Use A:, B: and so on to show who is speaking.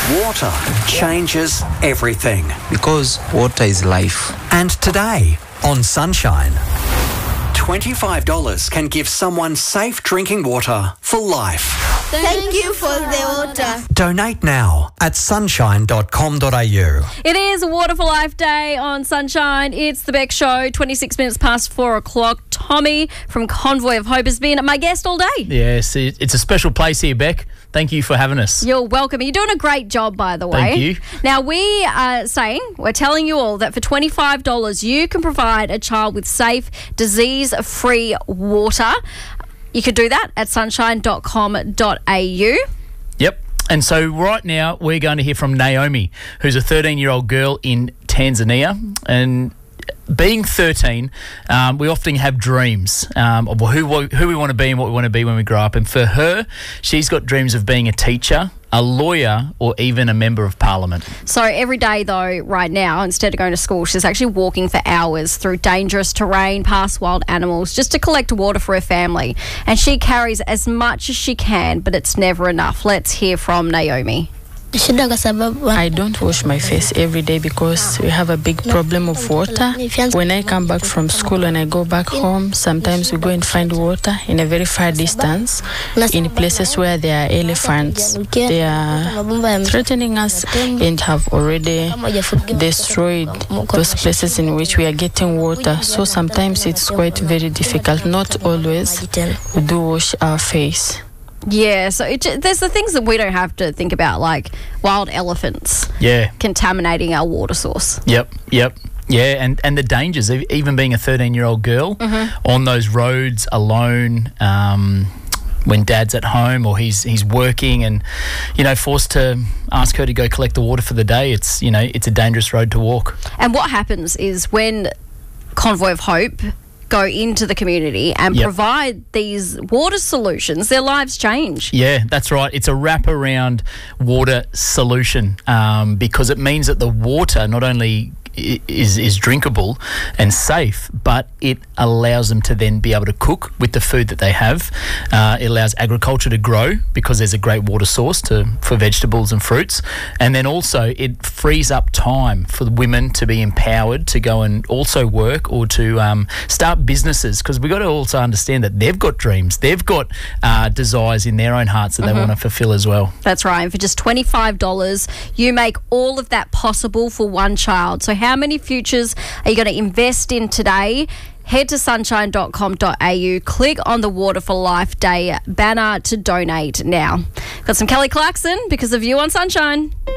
A: Water changes everything.
B: Because water is life.
A: And today on Sunshine, $25 can give someone safe drinking water for life.
C: Thank you for the water.
A: Donate now at sunshine.com.au.
D: It is Water for Life Day on Sunshine. It's the Beck Show, 26 minutes past 4 o'clock. Tommy from Convoy of Hope has been my guest all day.
E: Yes, it's a special place here, Beck. Thank you for having us.
D: You're welcome. You're doing a great job, by the way.
E: Thank you.
D: Now, we're telling you all that for $25, you can provide a child with safe, disease-free water. You could do that at sunshine.com.au.
E: Yep. And so right now we're going to hear from Naomi, who's a 13-year-old girl in Tanzania. And being 13, we often have dreams of who we want to be and what we want to be when we grow up. And for her, she's got dreams of being a teacher, a lawyer, or even a member of parliament.
D: So every day, though, right now, instead of going to school, she's actually walking for hours through dangerous terrain, past wild animals, just to collect water for her family. And she carries as much as she can, but it's never enough. Let's hear from Naomi.
F: I don't wash my face every day because we have a big problem of water. When I come back from school and I go back home, sometimes we go and find water in a very far distance, in places where there are elephants. They are threatening us and have already destroyed those places in which we are getting water. So sometimes it's quite very difficult. Not always we do wash our face.
D: Yeah, so there's the things that we don't have to think about, like wild elephants contaminating our water source.
E: Yep. Yeah, and the dangers, even being a 13-year-old girl on those roads alone, when Dad's at home or he's working and, forced to ask her to go collect the water for the day, it's a dangerous road to walk.
D: And what happens is when Convoy of Hope go into the community and provide these water solutions, their lives change.
E: Yeah, that's right. It's a wraparound water solution because it means that the water not only is drinkable and safe, but it allows them to then be able to cook with the food that they have. It allows agriculture to grow because there's a great water source for vegetables and fruits. And then also it frees up time for the women to be empowered to go and also work or to start businesses, because we've got to also understand that they've got dreams. They've got desires in their own hearts that they want to fulfill as well.
D: That's right. And for just $25, you make all of that possible for one child. So how many futures are you going to invest in today? Head to sunshine.com.au, click on the Water for Life Day banner to donate now. Got some Kelly Clarkson, Because of You on Sunshine.